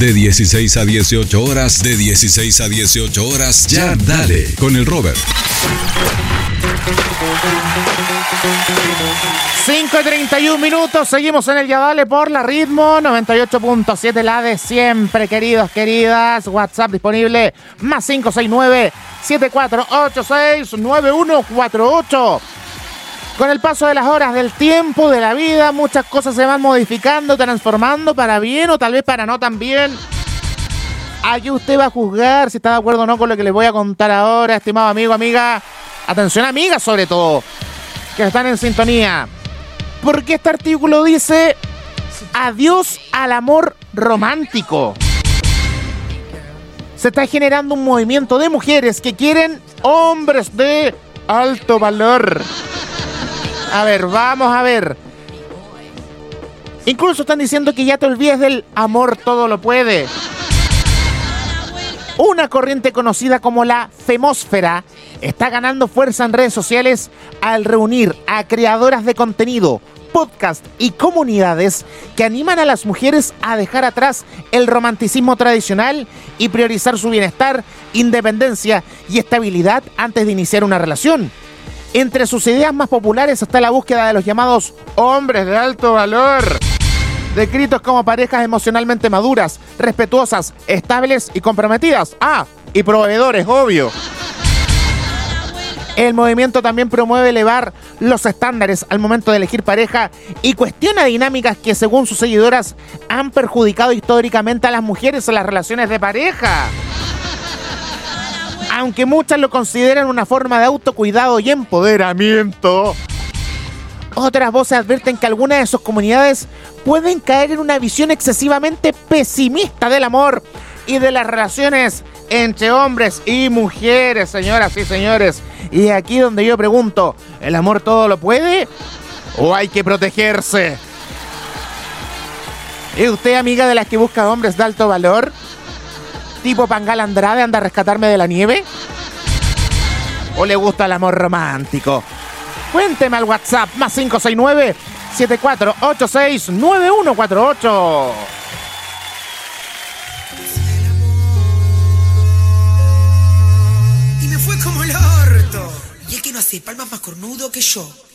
De 16 a 18 horas, de 16 a 18 horas, ya dale con el Robert. 5:31 minutos, seguimos en el Ya Dale por la Ritmo 98.7, la de siempre, queridos, queridas. WhatsApp disponible, más 569-7486-9148. Con el paso de las horas, del tiempo, de la vida, muchas cosas se van modificando, transformando para bien o tal vez para no tan bien. Aquí usted va a juzgar si está de acuerdo o no con lo que les voy a contar ahora, estimado amigo, amiga. Atención, amigas, sobre todo, que están en sintonía. Porque este artículo dice: adiós al amor romántico. Se está generando un movimiento de mujeres que quieren hombres de alto valor. A ver, vamos a ver. Incluso están diciendo que ya te olvides del amor todo lo puede. Una corriente conocida como la femósfera está ganando fuerza en redes sociales al reunir a creadoras de contenido, podcast y comunidades que animan a las mujeres a dejar atrás el romanticismo tradicional y priorizar su bienestar, independencia y estabilidad antes de iniciar una relación. Entre sus ideas más populares está la búsqueda de los llamados hombres de alto valor, descritos como parejas emocionalmente maduras, respetuosas, estables y comprometidas. Ah, y proveedores, obvio. El movimiento también promueve elevar los estándares al momento de elegir pareja y cuestiona dinámicas que, según sus seguidoras, han perjudicado históricamente a las mujeres en las relaciones de pareja. Aunque muchas lo consideran una forma de autocuidado y empoderamiento, otras voces advierten que algunas de sus comunidades pueden caer en una visión excesivamente pesimista del amor y de las relaciones entre hombres y mujeres, señoras y señores. Y aquí donde yo pregunto, ¿el amor todo lo puede o hay que protegerse? ¿Es usted amiga de las que busca hombres de alto valor? ¿Tipo Pangal Andrade, anda a rescatarme de la nieve? ¿O le gusta el amor romántico? Cuénteme al WhatsApp, más 569-7486-9148. Y me fue como el orto. Y es que no hace palmas más cornudo que yo.